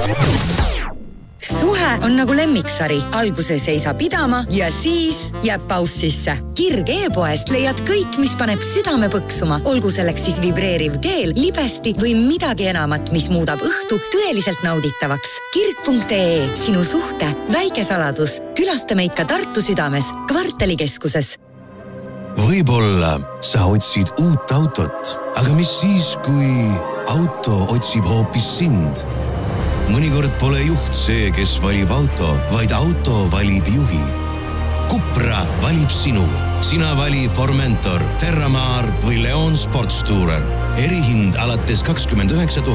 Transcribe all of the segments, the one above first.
Suhe on nagu lemmiksari. Alguses ei saa pidama ja siis jääb paus sisse. Kirg e-poest leiad kõik, mis paneb südame põksuma. Olgu selleks siis vibreeriv keel, libesti või midagi enamat, mis muudab õhtu tõeliselt nauditavaks. Kirg.ee. Sinu suhte väike saladus. Külasta meid ka Tartu südames, Kvartalikeskuses. Võib-olla sa otsid uut autot, aga mis siis, kui auto otsib hoopis sind? Mõnikord pole juht see, kes valib auto, vaid auto valib juhi. Cupra valib sinu. Sina vali Formentor, Terramar või Leon Sportstourer. Erihind alates 29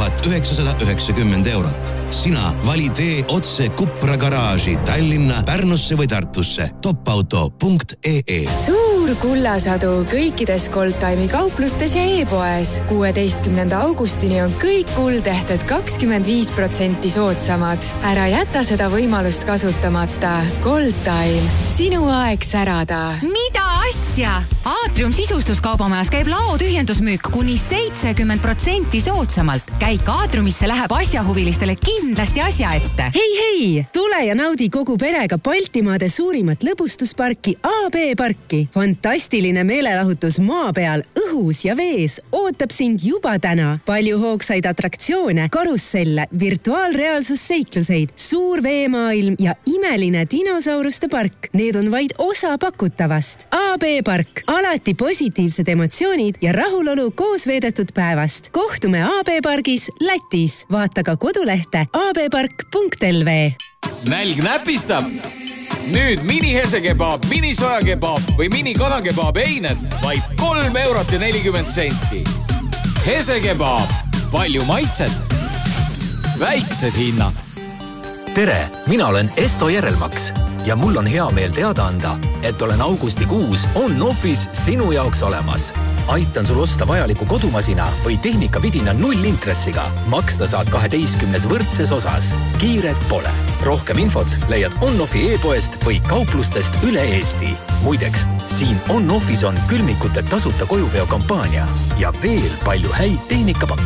990 €. Sina vali tee otse Cupra garaaži Tallinna, Pärnusse või Tartusse. Topauto.ee. Suur kullasadu kõikides Goldtime'i kauplustes ja e-poes. 16. augustini on kõik kuldehted 25% soodsamad. Ära jäta seda võimalust kasutamata. Goldtime. Sinu aeg särada. Mida asja? Aatrium sisustuskaubamajas käib laotühjendusmüük kuni 70% soodsamalt. Käik Aatriumisse läheb asjahuvilistele kindlasti asja ette. Hei! Tule ja naudi kogu perega Baltimaade suurimat lõbustusparki AB Parki. Fantastiline meelelahutus maa peal, õhus ja vees ootab sind juba täna. Palju hoogsaid atraktsioone, karusselle, virtuaalreaalsusseikluseid, suur veemaailm ja imeline dinosauruste park. Need on vaid osa pakutavast. AB Park. Alati positiivsed emotsioonid ja rahulolu koos veedetud päevast. Kohtume AB Pargis Lätis. Vaata ka kodulehte abpark.lv. Nälg näpistab. Nüüd mini-hesekebab, mini-sojakebab või mini-kanakebab eined vaid 3,40 €. Hesekebab. Palju maitset. Väiksed hinnad. Tere, mina olen Esto Järelmaks ja mul on hea meel teada anda, et olen augustikuus on-office sinu jaoks olemas. Aitan sul osta vajaliku kodumasina või tehnikavidina 0 intressiga. Maksta saad 12 võrdses osas. Kiiret pole. Rohkem infot leiad on-offi e-poest või kauplustest üle Eesti. Muideks, siin on-office on külmikute tasuta kojuveo kampaania ja veel palju häid tehnikapakkuja.